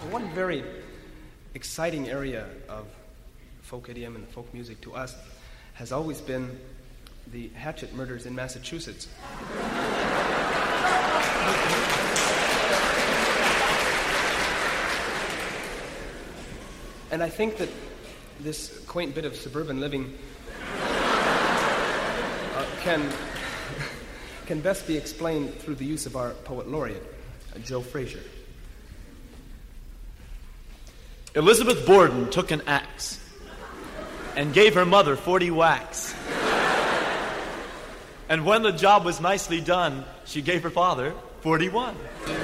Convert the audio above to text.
One very exciting area of folk idiom and folk music to us has always been the Hatchet murders in Massachusetts. And I think that this quaint bit of suburban living can best be explained through the use of our poet laureate, Joe Frazier. Elizabeth Borden took an axe and gave her mother 40 whacks. And when the job was nicely done, she gave her father 41.